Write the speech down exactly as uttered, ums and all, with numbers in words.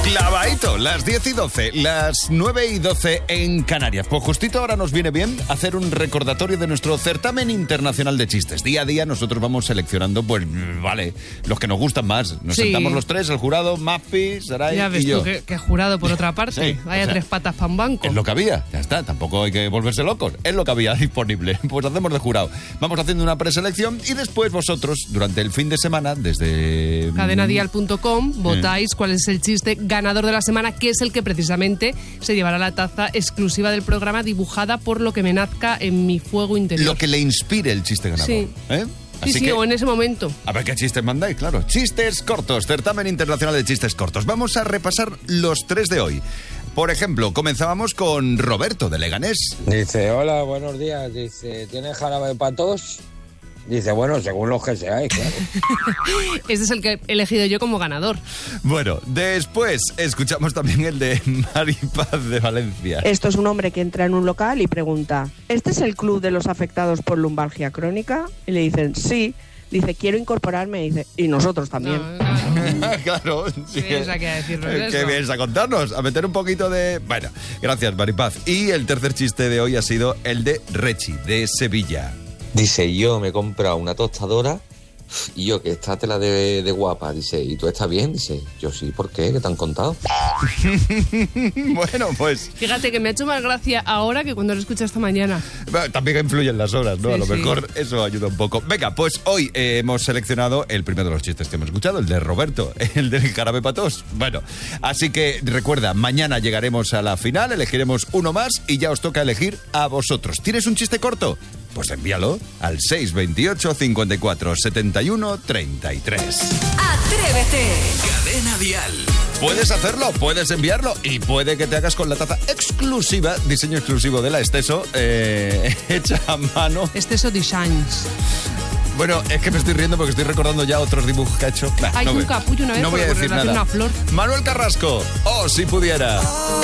Clavadito, las diez y doce, las nueve y doce en Canarias. Pues justito ahora nos viene bien hacer un recordatorio de nuestro certamen internacional de chistes. Día a día nosotros vamos seleccionando, pues, vale, los que nos gustan más. Nos sí. sentamos los tres, el jurado, Mafi, Saray ya ves y yo. tú que, que jurado por otra parte. Sí, Vaya o sea, tres patas para un banco. Es lo que había, ya está, tampoco hay que volverse locos. Es lo que había disponible, pues hacemos de jurado. Vamos haciendo una preselección y después vosotros, durante el fin de semana, desde... cadena dial punto com, votáis eh. cuál es el chiste ganador de la semana, que es el que precisamente se llevará la taza exclusiva del programa dibujada por lo que me nazca en mi fuego interior. Lo que le inspire el chiste ganador. Sí. ¿Eh? Sí, Así sí, que, o en ese momento. A ver qué chistes mandáis, claro. Chistes cortos, certamen internacional de chistes cortos. Vamos a repasar los tres de hoy. Por ejemplo, comenzábamos con Roberto de Leganés. Dice, hola, buenos días. Dice, ¿tienes jarabe para tos? Dice, bueno, según los que seáis, claro. Este es el que he elegido yo como ganador. Bueno, después escuchamos también el de Maripaz de Valencia. Esto es un hombre que entra en un local y pregunta, ¿este es el club de los afectados por lumbalgia crónica? Y le dicen, sí. Dice, quiero incorporarme. Y dice, y nosotros también. No, no. Claro. Sí. ¿Qué vienes aquí a decirnos ¿Qué eso? vienes a contarnos? A meter un poquito de... Bueno, gracias, Maripaz. Y el tercer chiste de hoy ha sido el de Rechi, de Sevilla. Dice, yo me he comprado una tostadora y yo, que esta tela de, de guapa. Dice, ¿y tú estás bien? Dice, yo sí, ¿por qué? ¿Qué te han contado? Bueno, pues... Fíjate que me ha hecho más gracia ahora que cuando lo escuché esta mañana. Bueno, también influyen las horas, ¿no? Sí, a lo sí. mejor eso ayuda un poco. Venga, pues hoy eh, hemos seleccionado el primero de los chistes que hemos escuchado, el de Roberto, el del jarabe patos. Bueno, así que recuerda, mañana llegaremos a la final, elegiremos uno más y ya os toca elegir a vosotros. ¿Tienes un chiste corto? Pues envíalo al seis veintiocho, cincuenta y cuatro, setenta y uno, treinta y tres. ¡Atrévete! Cadena Dial. Puedes hacerlo, puedes enviarlo y puede que te hagas con la taza exclusiva, diseño exclusivo de la Esteso, eh, hecha a mano. Esteso Designs. Bueno, es que me estoy riendo porque estoy recordando ya otros dibujos que ha hecho. Nah, Hay no un voy, capullo una vez no voy a por decir relación nada. a una flor. Manuel Carrasco, oh, si pudiera.